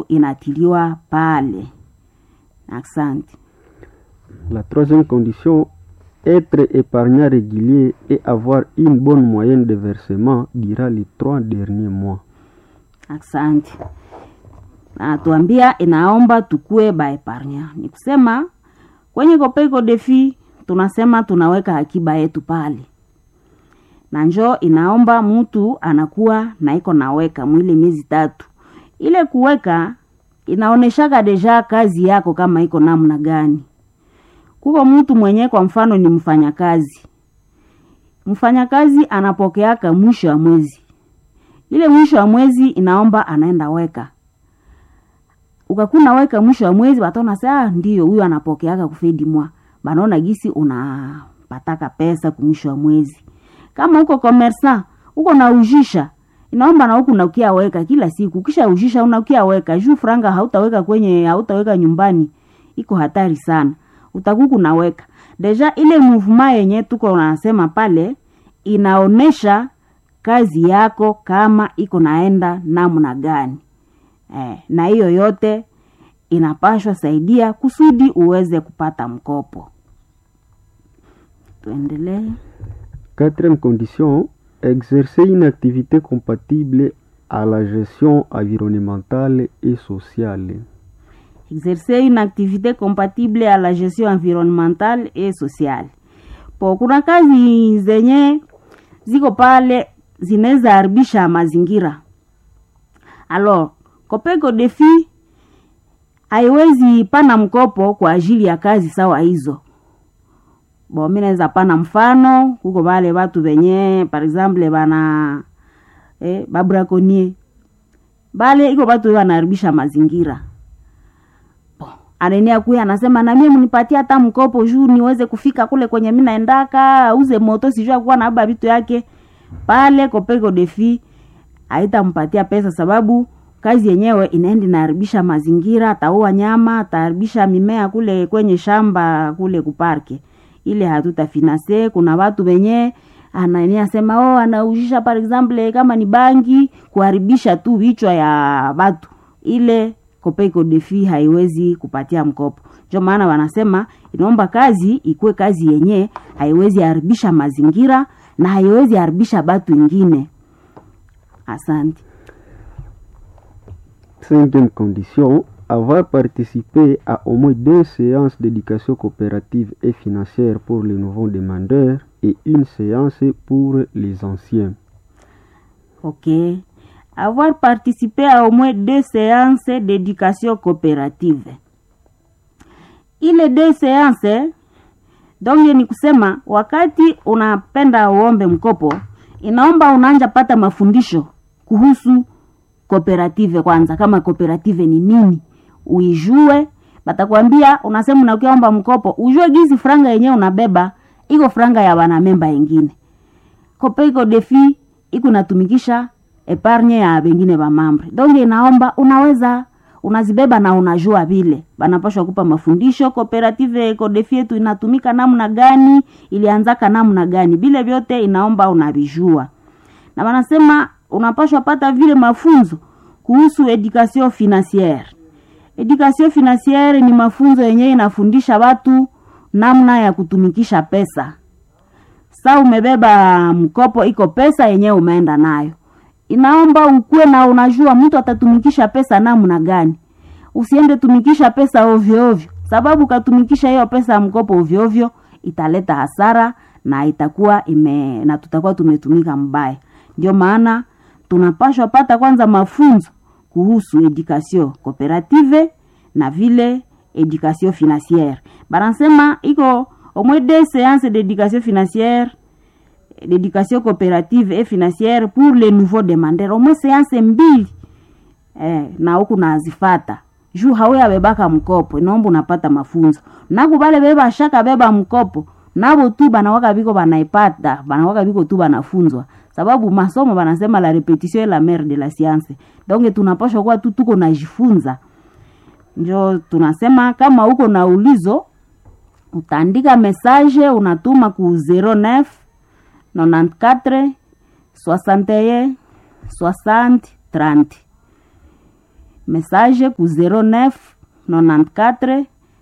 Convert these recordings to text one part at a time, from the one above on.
inatiliwa pale. Asante. La troisième condition, être épargnant régulier et avoir une bonne moyenne de versement durant les 3 derniers mois. Asante. Na tuambia inaomba tukue baeparnya. Ni kusema kwenye Copec Defi tunasema tunaweka akiba yetu pale. Na njoo inaomba mtu anakuwa na iko naweka mwili miezi 3. Ile kuweka inaoneshaka deja kazi yako kama iko namna gani. Kuko mtu mwenye kwa mfano ni mfanyakazi. Mfanyakazi anapokeaka mwisho wa mwezi. Ile mwisho wa mwezi inaomba anaenda weka. Ukakuna weka mwisho wa mwezi wataona sasa ndio huyu anapokeaka kufedi mwa. Banaona gisi unapataka pesa kumwisho wa mwezi. Kama uko commerçant, uko na ujisha, inaomba na huku unakia weka kila siku. Kisha ujisha unakia weka, juu franga hautaweka nyumbani. Iko hatari sana. Utakuku na weka. Deja ile movement yenye tuko nasema pale inaonesha kazi yako kama iko naenda namna gani. Na hiyo yote inapashwa saidia kusudi uweze kupata mkopo. Tuendelee. Quatrième condition, exercer une activité compatible à la gestion environnementale et sociale. Exercer une activité compatible à la gestion environnementale et sociale. Kuna kazi zenye ziko pale zinaweza haribisha mazingira. Alors, Copec Defi haiwezi pana mkopo kwa ajili ya kazi sawa hizo. Mimi naweza pana mfano, huko wale watu wenye par exemple bana babrakonie. Bale iko watu wanaharibisha mazingira. Anania kuya anasema na mimi mnipatie hata mkopo juu niweze kufika kule kwenye mimi naendaka, auze moto sijua kuwa na baba vitu yake. Pale Copec Defi haitampatia pesa sababu kazi yenyewe inaenda inaharibisha mazingira, ataua nyama, ataharibisha mimea kule kwenye shamba kule kuparke. Ile hatutafinance. Kuna watu wenye anania sema anaujisha par exemple kama ni bangi kuharibisha tu vichwa ya watu. Ile Copec Defi haiwezi kupatia mkopo. Ndio maana wanasema inaomba kazi ikuwe kazi yenye haiwezi haribisha mazingira na haiwezi haribisha watu wengine. Asante. Cinquième condition, avoir participé à au moins 2 séances d'éducation coopérative et financière pour les nouveaux demandeurs et une séance pour les anciens. Ok. Avoir participé à au moins 2 séances d'éducation coopérative. Ile 2 séances, donc ni kusema wakati unapenda uombe mkopo, inaomba unaanza pata mafundisho kuhusu cooperative kwanza, kama cooperative ni nini, uijue. Batakwambia unasema unakiomba mkopo, ujue gizi franga yenyewe unabeba iko franga ya wana memba wengine. Copec Defi iko natumikisha epargne ya wengine ba mambre. Donc inaomba unazibeba na unajua vile. Banapaswa kupa mafundisho cooperative Defi yetu inatumika namna gani, ilianzaka namna gani. Vile vyote inaomba unavijua. Na wanasema unapaswa pata vile mafunzo kuhusu education financière. Education financière ni mafunzo yenyewe inafundisha watu namna ya kutumikisha pesa. Sasa umebeba mkopo iko pesa yenyewe umeenda nayo. Inaomba ukue na unajua mtu atatumikisha pesa namna gani. Usiende tumikisha pesa ovyo ovyo. Sababu katumikisha hiyo pesa mkopo ovyo ovyo italeta hasara na itakuwa na tutakuwa tumetumika mbaya. Ndio maana tunapaswa pata kwanza mafunzo kuhusu education coopérative na vile education financière. Banasema iko au moins 2 séances d'éducation financière, d'éducation coopérative et financière pour les nouveaux demandeurs. Au moins séance 2 na huku nazifata. Juu hawe abebaka mkopo, inaomba unapata mafunzo. Na kubale beba shaka beba mkopo, nabo tu banawaka biko banaipata, banawaka biko tu banafunzwa. Sababu masomo banasema la répétition est la mère de la science. Donc tunapaswa kuwa tu tuko najifunza. Ndio tunasema kama uko na ulizo utaandika message unatuma ku 09 94 61 60 30. message ku 09 94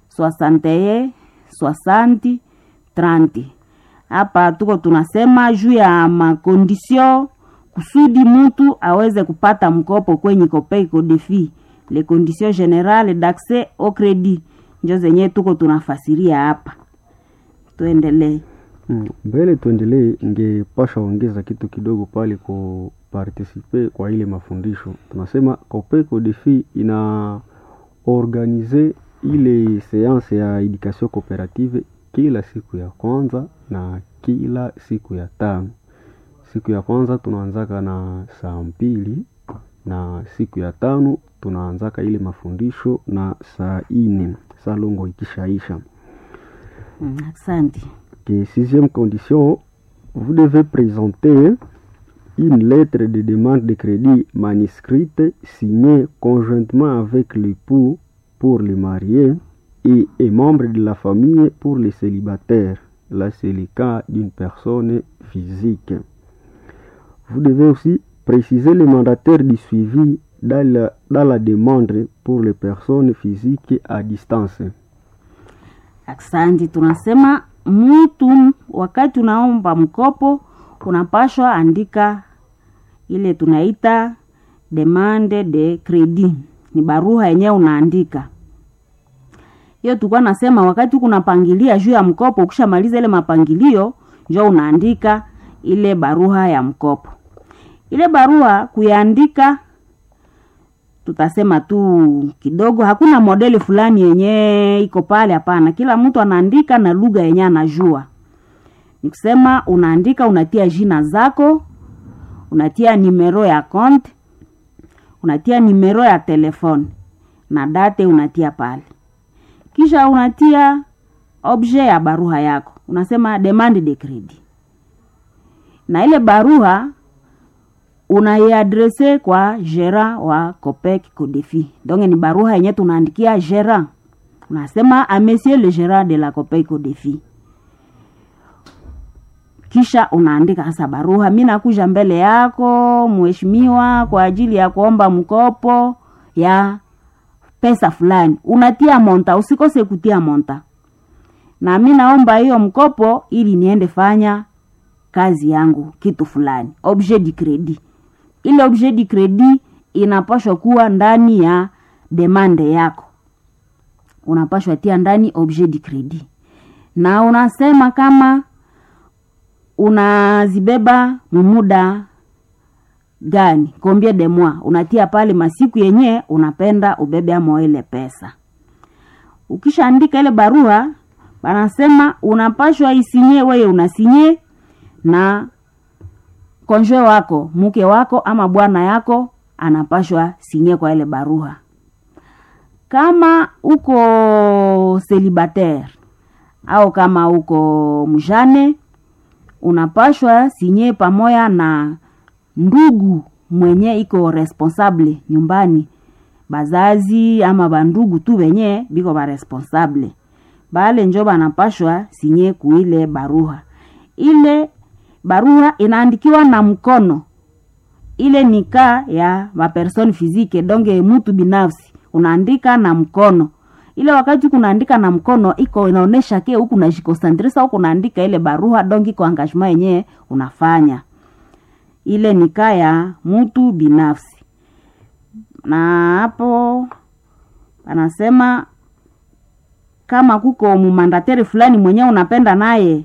61 60 30. Hapa tuko tunasema juu ya makondisio kusudi mtu aweze kupata mkopo kwenye Copec Codefi. Les conditions générales d'accès au crédit ndio zenye tuko tunafasiria hapa. Tuendelee. Mbele tuendelee, ningepasha ongeza kitu kidogo pale ku participer kwa ile mafundisho. Tunasema Copec Codefi ina organiser ile séance ya education coopérative kila siku ya kwanza na kila siku ya tano. Siku ya kwanza tunaanzaka na saa 2 na siku ya tano tunaanzaka ile mafundisho na saa 4 saa longo ikishaisha. Asante. Sixième condition, vous devez présenter une lettre de demande de crédit manuscrite signée conjointement avec l'époux pour les mariés et un membre de la famille pour les célibataires. Là, c'est le cas d'une personne physique. Vous devez aussi préciser les mandataires du suivi dans la demande pour les personnes physiques à distance. Asante. Tunasema mtu wakati unaomba mkopo unapashwa andika ile tunaita demande de crédit. Ni barua yenyewe unaandika. Hiyo tulikuwa nasema wakati kunapangilia juu ya mkopo, ukishamaliza ile mapangilio njoo unaandika ile barua ya mkopo. Ile barua kuiandika tutasema tu kidogo, hakuna modeli fulani yenye iko pale, hapana. Kila mtu anaandika na lugha yenye anajua. Nikisema unaandika, unatia jina zako, unatia numero ya account, unatia numero ya telefone na date unatia pale. Kisha unatia objet ya barua yako. Unasema demande de crédit. Na ile barua unaiadrese kwa gérant wa Copec Codefi. Donc ni barua yenye tunaandikia gérant. Unasema a monsieur le gérant de la Copec Codefi. Kisha unaandika hasa barua, mimi nakuja mbele yako mheshimiwa kwa ajili ya kuomba mkopo ya pesa fulani. Unatia monta, usikose kutia monta. Na mimi naomba hiyo mkopo ili niende fanya kazi yangu kitu fulani. Objet de crédit. Ile objet de crédit inapaswa kuwa ndani ya demande yako. Unapaswa tia ndani objet de crédit. Na unasema kama unazibeba muda gani, combien de mois. Unatia pale masiku yenye unapenda ubebe amo ile pesa. Ukishaandika ile barua, banasema unapashwa isinye, wewe unasinye na konjoe wako, mke wako ama bwana yako anapashwa sinye kwa ile barua. Kama uko célibataire au kama uko mjane, unapashwa sinye pamoja na ndugu mwenye iko responsable nyumbani, bazazi ama bandugu tu wenye biko ba responsable. Bale njo banapashwa sinye kuile barua. Ile barua inaandikiwa na mkono. Ile nika ya ma person physique, donge mtu binafsi unaandika na mkono. Ile wakati kunaandika na mkono iko inaonesha ke huku unajikosantresa huku unaandika ile barua, donge iko engagement yenyewe unafanya. Ile nika ya mtu binafsi. Na hapo anasema kama kuko mumandateri fulani mwenyewe unapenda naye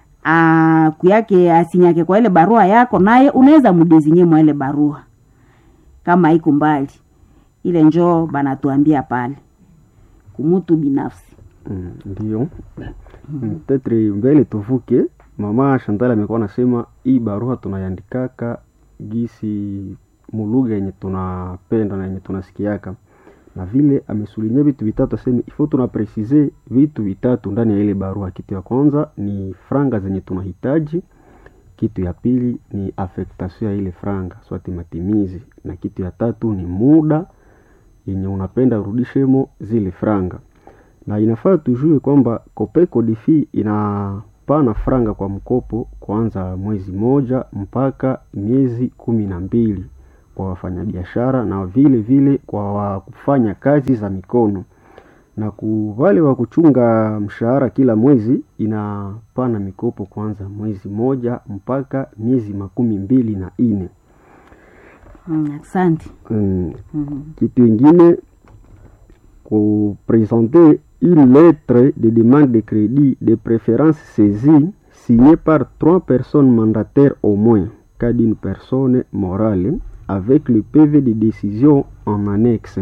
kuyake asinyake kwa ile barua yako, naye unaweza mudezinye mwa ile barua kama iko mbali. Ile njoo banatuambia pale kumutu binafsi. Ndio. Tetre mbele tuvuke, mama Chantal amekuwa anasema hii barua tunayandikaka gisi muluga yenye tunapenda na yenye tunasikiaka. Na vile amesulinya vitu vitatu, aseme ifo tunapresize vitu vitatu ndani ya ile barua. Kitu ya kwanza ni franga zenye tunahitaji, kitu ya pili ni affectation ya ile franga swati matimizi, na kitu ya tatu ni muda yenye unapenda urudishemo zile franga. Na inafaa tujue kwamba Copec Codefi inapana franga kwa mkopo kuanza mwezi moja mpaka miezi 12 kwa wafanyabiashara na vile vile kwa kufanya kazi za mikono. Na wale wa kuchunga mshahara kila mwezi inapana mikopo kwanza mwezi moja mpaka miezi 24. Asante. Kitu ingine présenter une lettre de demande de crédit de préférence saisie signée par 3 personnes mandataires au moins, cas d'une personne morale, avec le PV de décision en annexe.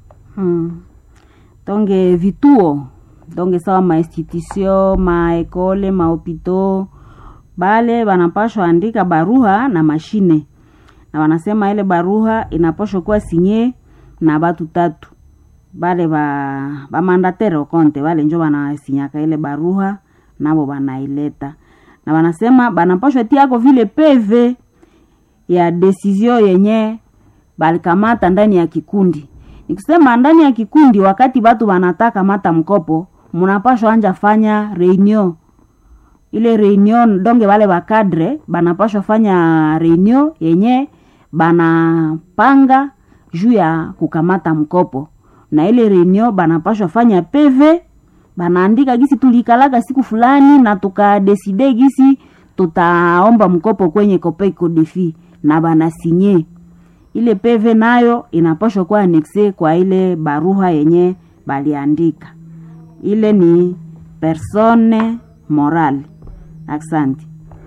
Donge vituo donge sawa mainstitution, maekole, mahopito, bale wanapashwa andika barua na mashine, na wanasema ile barua inapashwa kuwa sinye na batu 3. Bale ba mandatero konte bale njo banasinyaka ile barua nabo banaileta, na wanasema banapashwa tiako vile PV ya decision yenye balikamata ndani ya kikundi. Nikusema ndani ya kikundi wakati batu wanataka mata mkopo, munapashwa anja fanya reunion. Ile reunion donge wale wakadre banapashwa fanya reunion yenye banapanga juu ya kukamata mkopo. Na ile reunion banapashwa fanya PV, banaandika gisi tulikalaga siku fulani na tukadeside gisi tutaomba mkopo kwenye Copeco Defi na banasinye. Ile PV nayo inapashwa kuwa anexe kwa ile barua yenye baliandika. Ile ni personne morale. Asante.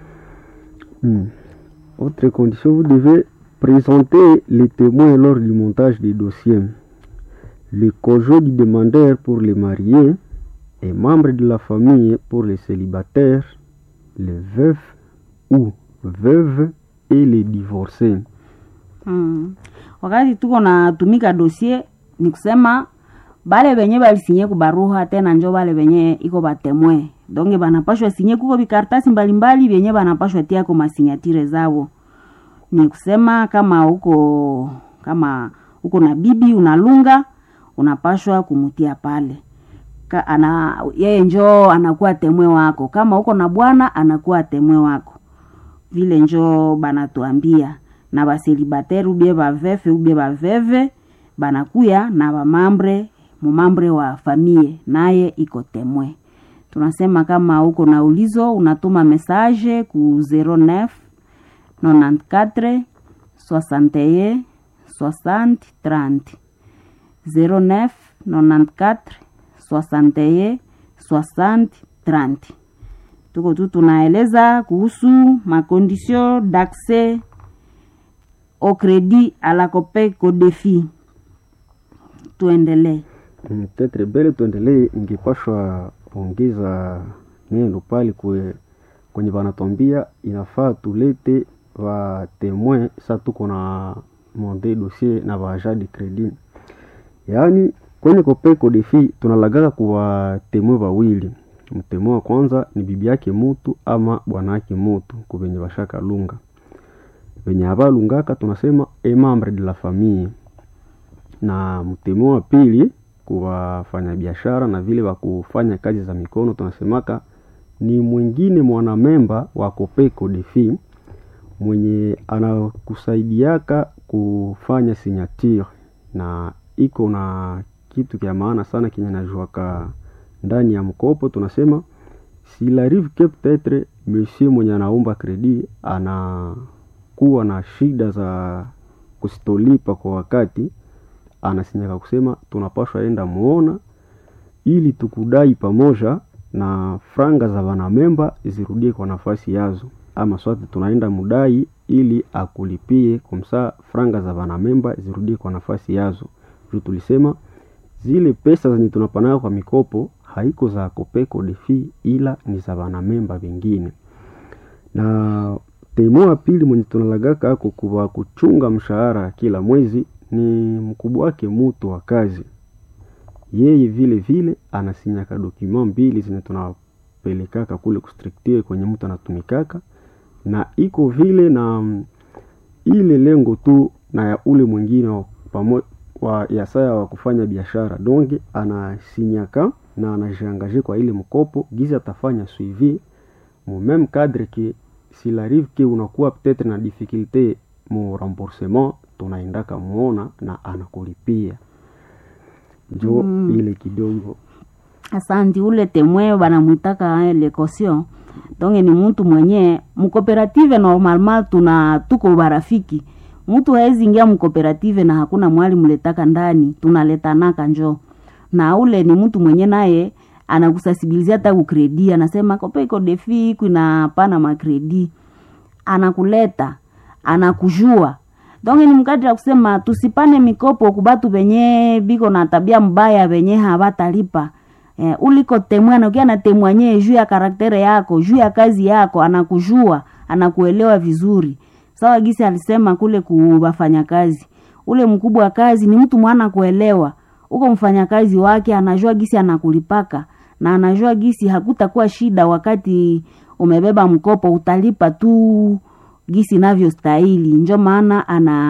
Autre condition, vous devez présenter les témoins lors du montage des dossiers. Le conjoint du demandeur pour les mariés et membres de la famille pour les célibataires, les veufs ou veuves et les divorcés. Wakati tuko na tumika dossier ni kusema bale benye balisinye ku barua tena njo bale benye iko batemwe. Donge banapashwa sinye kuko bikartasi mbalimbali benye banapashwa tia kwa masinyatire zao. Ni kusema kama uko na bibi unalunga, unapashwa kumutia pale. Yeye njo anakuwa temwe wako. Kama uko na bwana anakuwa temwe wako. Vile njo banatuambia. Na baselibateru ubie ba vefe ubie ba veve banakuya na mumambre wa famille naye iko temwe. Tunasema kama uko na ulizo unatuma message ku 09 94 61 60 30 09 94 61 60 30. Tuko tu tunaeleza kuhusu makondisyon d'accès au crédit à la Copeco Defi. Tuendelee. Peut-être bele tuendelee, ingepashwa ongeza neno pale kwenye banatambia inafaa tulete wa témoin sa tuko na monde dossier na baja de crédit. Yaani kwenye Copeco Defi tunalagaga kwa témoin wawili. Mtemo wa kwanza ni bibi yake mutu ama bwana yake mutu kubenye bashaka lunga. Benye abalungaka tunasema membre de la famille. Na mtemo wa pili kuwafanya biashara na vile wakufanya kazi za mikono tunasemaka ni mwingine mwanamemba wa Copeco Defi mwenye anakusaidiaka kufanya signature, na iko na kitu kia maana sana kenye najuaka ndani ya mkopo. Tunasema s'il arrive que peut-être monsieur mwenye anaomba credit anakuwa na shida za kusitolipa kwa wakati, anasinyaka kusema tunapaswa enda muona ili tukudai pamoja na franga za wanamemba zirudie kwa nafasi yazo, ama swati tunaenda mudai ili akulipie kumsa franga za wanamemba zirudie kwa nafasi yazo. Juu tulisema zile pesa zenye tunapanao kwa mikopo haiko za Copeco Defi ila ni za wanamemba wengine. Na temo wa pili mwenye tunalagaka ako kuwa kuchunga mshahara kila mwezi ni mkubwa wake mutu wa kazi. Yeye vile vile anasinyaka document mbili zenye tunapelekaka kule kustrictie kwenye mtu anatumikaka, na iko vile na ile lengo tu na ya ule mwingine pamoja ya saya wa kufanya biashara. Donge anasinyaka na anajiangaje kwa ile mkopo giza atafanya suivi mu même cadre que s'il arrive que unakuwa peut-être na difficulté mu remboursement, tunaendaka muona na anakulipia. Jo ile kidogo. Asante. Ule temwe banamuitaka le caution. Donc ni mtu mwenye mkooperative normalement tuko barafiki. Mtu haezi ingia mkooperative na hakuna mwali mletaka ndani, tunaletanaka njoo. Na ule ni mtu mwenye naye anakusasibilizia hata kukredi, anasema Kopeko Defi kuna pana makredi. Anakuleta, anakujua. Donc ni mkadri kusema tusipane mikopo kubatu benye biko na tabia mbaya benye habatalipa. Uliko temwa na ukiana temwanye juu ya karaktere yako, juu ya kazi yako, anakujua, anakuelewa vizuri. Sawa gisi alisema kule kubafanya kazi. Ule mkubwa wa kazi ni mtu mwana kuelewa. Uko mfanya kazi wake anajua gisi anakulipaka na anajua gisi hakutakuwa shida wakati umebeba mkopo, utalipa tu gisi navyo stahili. Njo maana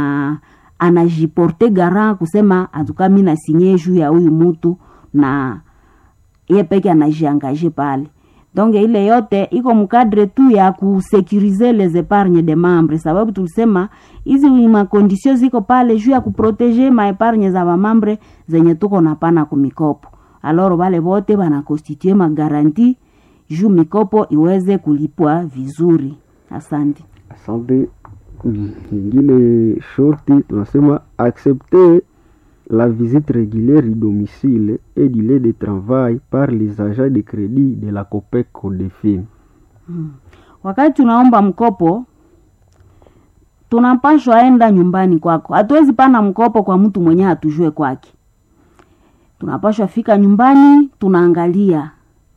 anajiporte gara kusema atuka mimi na sinye juu ya huyu mtu na yeye peke anajiangaje pale. Donc ile yote iko mkadre tu ya kusekurize les épargnes des membres, sababu tulisema hizi ma conditions ziko pale juu ya kuproteger ma épargne za ba membre zenye tuko napana ku mikopo. Alors wale wote bana constituer ma garantie juu mikopo iweze kulipwa vizuri. Asante. Asante. Ingine shorti tunasema accepter la visite régulière du domicile et du lieu de travail par les agents de crédit de la Copec-Codefi. Wakati tunaomba mkopo, tunapashwa enda nyumbani kwako. Hatuwezi pana mkopo kwa mtu mwenye hatujue kwake. Tunapashwa fika nyumbani, tunaangalia.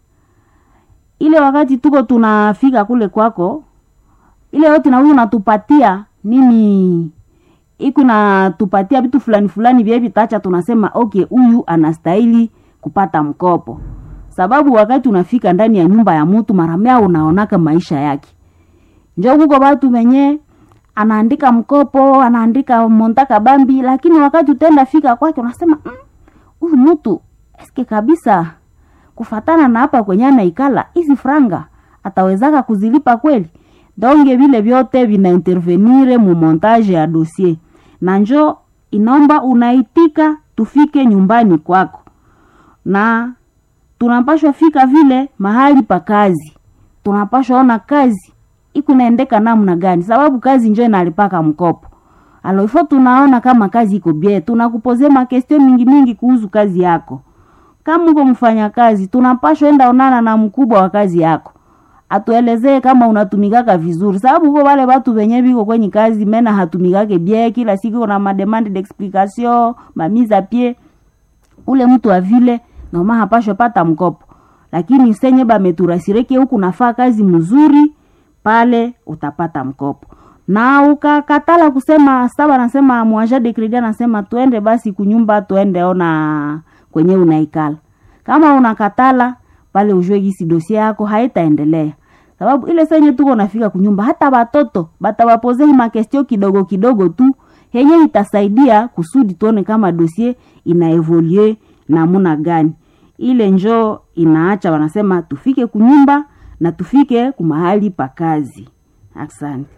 Ile wakati tuko tunafika kule kwako, ile yote na huyu unatupatia nini? Iku na tupatia vitu fulani vya tacha, tunasema okay, huyu anastahili kupata mkopo. Sababu wakati unafika ndani ya nyumba ya mtu maramea unaonaka maisha yake. Njoo huko watu wenye anaandika mkopo, anaandika montaka bambi, lakini wakati utenda fika kwake unasema huyu mtu eske kabisa kufatana na hapa kwenye anaikala hizi franga atawezaka kuzilipa kweli? Donge vile vyote vina intervenire mu montage ya dossier. Na njoo inaomba unaitika tufike nyumbani kwako. Na tunapashwa fika vile mahali pa kazi. Tunapashwa ona kazi iko naendeka namna gani, sababu kazi njoo inalipaka mkopo. Ifo tunaona kama kazi iko bien, tunakupozea ma question mingi kuhusu kazi yako. Kama uko mfanya kazi, tunapashwa enda onana na mkubwa wa kazi yako. Atuelezee kama unatumikaka vizuri, sababu uko wale watu wenye biko kwenye kazi mena hatumikake bien, kila siku na mademande d'explication, mise à pied. Ule mtu wa vile na hapashwe pata mkopo. Lakini senye bameturasireke huku nafaa kazi mzuri, pale utapata mkopo. Na ukakatala kusema sawa, anasema muaja de credit anasema tuende basi kunyumba, tuende ona kwenye unaikala. Kama unakatala pale ujue gisi dossier yako haitaendelea. Sababu ile senye tuko nafika kunyumba, hata watoto batawapozea ma question kidogo tu yenye itasaidia kusudi tuone kama dossier ina evolue namna gani. Ile njoo inaacha wanasema tufike kunyumba na tufike kumahali pa kazi. Asante.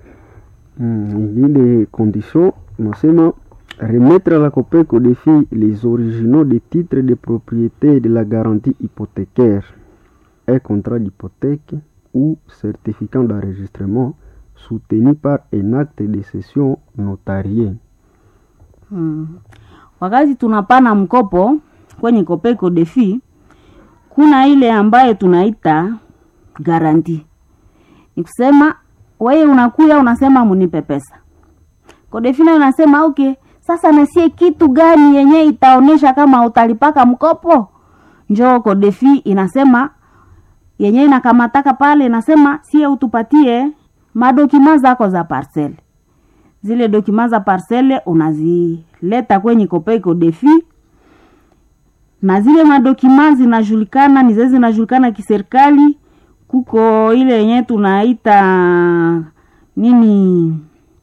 Ingine condition nasema remettre à la Copec-Codefi les originaux des titres de propriété et de la garantie hypothécaire, un contrat d'hypothèque ou certificat d'enregistrement soutenu par un acte de cession notarié. Wakati tunapana mkopo kwenye Copec-Codefi, kuna ile ambaye tunaita garanti. Ni kusema wewe unakuya unasema munipe pesa. Codefi na unasema okay, sasa nasie kitu gani yenye itaonesha kama utalipaka mkopo? Njoo Codefi inasema yenye inakamataka pale, inasema sie utupatie madokima zako za parcelle. Zile dokima za parcelle unazileta kwenye Copec-Codefi. Na zile madokima zinajulikana, ni zinajulikana kiserikali. Kuko ile yenye tunaita nini?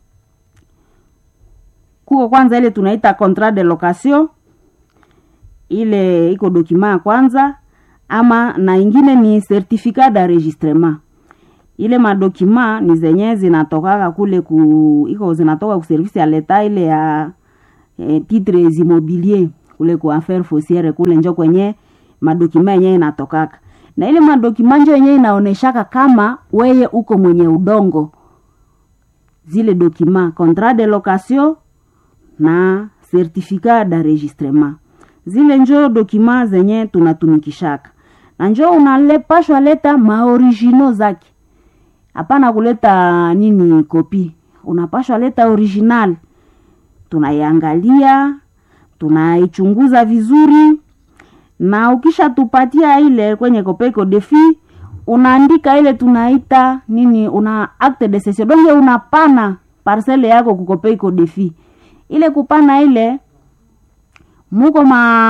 Kuko kwanza ile tunaita contrat de location. Ile iko dokima kwanza, ama na ingine ni certificat d'enregistrement. Ile madokima ni zenye zinatoka kule zinatoka ku service ya leta ile ya titres immobilier kule ku affaire foncière kule njo kwenye madokima yenyewe inatoka. Na ile madokima njo yenyewe inaoneshaka kama weye uko mwenye udongo. Zile dokima contrat de location na certificat d'enregistrement. Zile njo dokima zenye tunatumikishaka. Na njo unalepashwa leta maoriginal zake. Hapana kuleta nini kopi. Unapashwa leta original. Tunaiangalia, tunaichunguza vizuri, na ukisha tupatia ile kwenye Copec Defi, unaandika ile tunaita nini, una acte de cession. Donge unapana parcelle yako ku Copec Defi. Ile kupana ile muko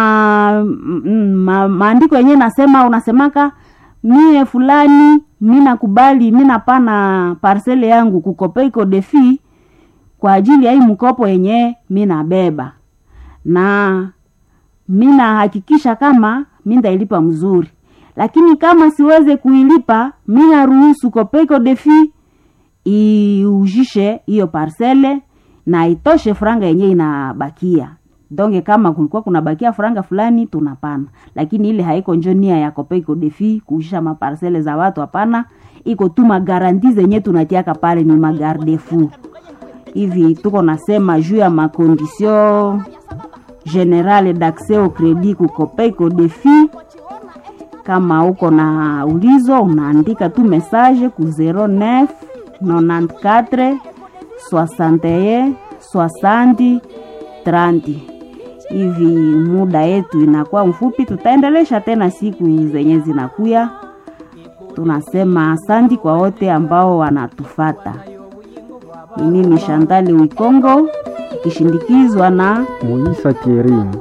maandiko yenyewe nasema, unasemaka mie fulani mina kubali mina pana parcelle yangu ku Copec Defi kwa ajili ya hii mkopo yenye mina beba, na mina hakikisha kama minda ilipa mzuri. Lakini kama siweze kuilipa, mina ruhusu Copec Defi iujishe hiyo parcelle na itoshe franga yenye inabakia. Donge kama kulikuwa kuna bakia franga fulani tunapana. Lakini ile haiko njonia ya Copec Defi kuujisha maparcelle za watu, hapana. Iko tu magaranti zenye tunatiaka pale ni magarde-fou. Hivi tuko nasema juu ya makondisyon generale d'accès au crédit ku Copec Defi. Kama uko na ulizo, unaandika tu message ku 09 94 61 60 30. Hivi muda yetu inakuwa mfupi, tutaendelesha tena siku zenye zinakuya. Tunasema asante kwa wote ambao wanatufata. Mimi ni Chantal Wikongo, kishindikizwa na Moisa Thierry.